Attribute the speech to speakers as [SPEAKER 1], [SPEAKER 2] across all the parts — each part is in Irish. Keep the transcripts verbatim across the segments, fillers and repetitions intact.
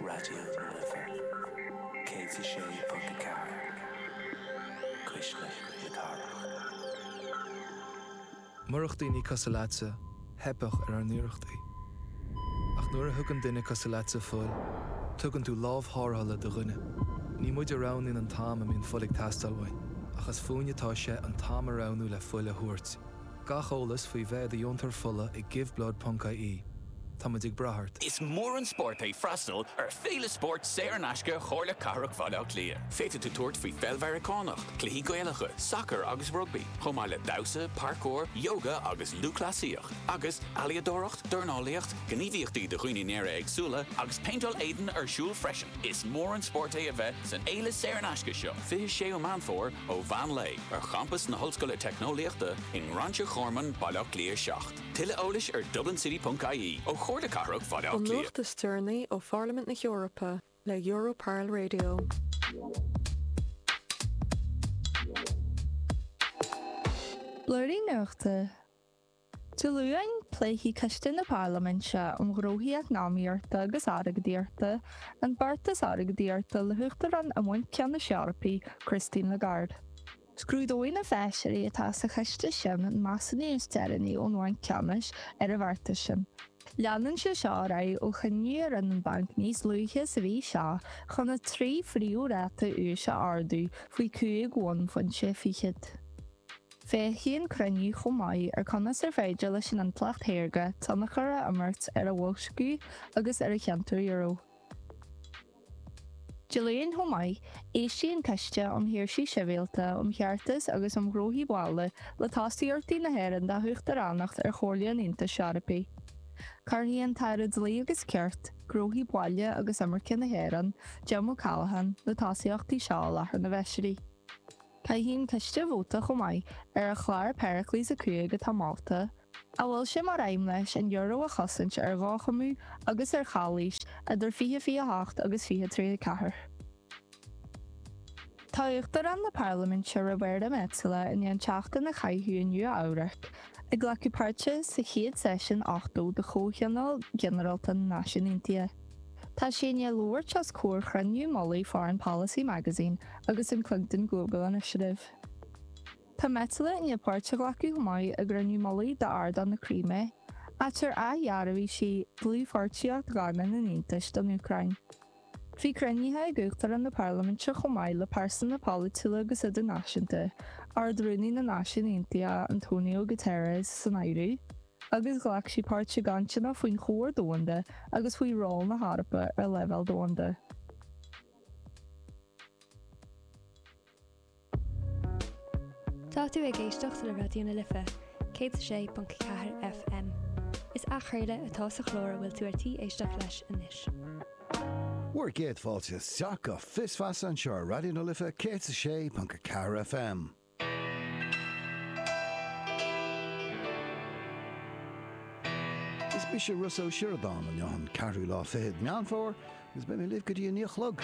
[SPEAKER 1] Radio Liver. Katie Shea Punkacar. Krishna Yadara.
[SPEAKER 2] Murachtaí Casalatsa, hebach ar an nuirechtaí. Ach nuair a thugann duine Casalatsa fuil, tugann tú lámh thárthala do ghine. Ní muid a rán in an tám a mín fulig tastalhain, ach as fúinetá sé an tám a ránú le fuil a thuairt. Gach ólas faoi bheith a diontar fulla i giveblood dot I E. Támadig brathart.
[SPEAKER 3] Is mór an sport é freastal ar féle sport séar nasca chóirle carach fada clia. Féite tú tuairt faoi feilmhar cánacht, cluichí gaeilge, soccer agus rugby, chomáile dausa, parkour, yoga agus lúclasíoch, agus aliadóracht, dornálaíocht, gníomhíochtaí de chuoine néire agsúla, agus paintal éidean ar siúl freisin. Is mór an sport é a bheith san éile séar nasca seo. Fiche sé ó manfór ó Van Lay, ar campus na hoscoile technoliaachta in Rancho Chorman bailach clia seacht. Tille ólis ar dublin city dot I E ó chóirde carach fada
[SPEAKER 4] An nuacht is Tierney ó Parliament na Europa le Europarl Radio.
[SPEAKER 5] Blurry nuachta. Tuluain pléichí ciste na Parliament se an gróthaí ag námíorta agus áragadíorta an bartas áragadíorta le thuachtar an amhaint ceann na Seorpaí Christine Lagarde. Scrúdóin a bheisirí atá sa ciste sin an masaní is deirení ó nóhain ceannis ar a bharta sin. Leanan se seo ra ó chaníar an bank níos luithe sa bhí seo chun na trí fríú réta ús a ardú faoi cuaig bhain fan sé fichiid. Féchíonn cruniú chomáid ar conas ar féidir leis sin an placht théirge tána chura amirt ar a bhóscú agus ar a cheantar euro. Gillian Homai, éistíon ciste am hirsí sibhialta am cheartas agus am gróthaí bála le tástaíortaí na hÉireann dá thuachtar annacht ar chomhlainn Inta Seorpaí. Carthaíonn tairid lí agus ceart, gróthaí báile agus amarcin na hÉireann, Jim O'Callaghan le tásaíochtaí seo lethar na bheisirí. Caithíonn ciste bhóta chomáid ar a chláir Pericles a cuaig atá Malta, a bhfuil sé mar aim leis an euro a chosint ar bháchamú agus ar chalís idir fiche fiche hacht agus fiche trí cethir. Tá uachtar an na Parliament se Roberta Metsola in an teachta na chaithú in New Áireach, ag leacu páirte sa chéad session achtó de chócheanal Generalta na Náisiúnta. Tá sé ne luairt as cóir chruniú Molly Foreign Policy Magazine agus an Clinton Global Initiative. Tá Metsola in páirte leacu chomáid a gruniú Molly de ardan na Críme, atar a dhearabhí si blúfortíocht garnan in Intais don Ucrain. Bhí cruníthe ag uachtar an na Parliament se chomáid le páirsan na Pálitiúla agus Idir Náisiúnta ar drúnaí na Náisiúnta Antonio Guterres san Éirú, agus ghlac sí páirte gantina faoin chóir dónda agus faoi rol na Harpa ar level dónda.
[SPEAKER 6] Tá tú ag éisteacht le Radio na Lifa, cé sé Punkacar F M. Is a chuirde atá sa chlór bhfuil tú artí éisteach leis inis.
[SPEAKER 7] We're Gate Falcha Saka Fisfas and Shore Radio na Lifa, cé sé Punkacar F M. Is Bishop Russo Sheridan and Johan Carru lá fed meanfor, is ben me live good in your chlug.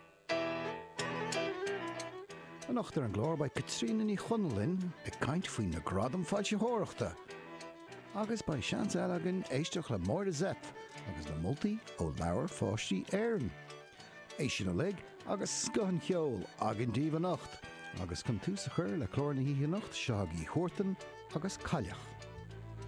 [SPEAKER 7] An achter an glór by Katrina ní Chonelin, a kaint faoin na gradam fáilte hóireachta. Agus by seans ealagan éisteach le mór de zep, agus na multi ó leabhar fáistí éireann. Éisi na lig agus scohan cheol agin díomh nacht, agus come tú sa chur le chlór na híthe nacht seag í thuirtan agus cailleach.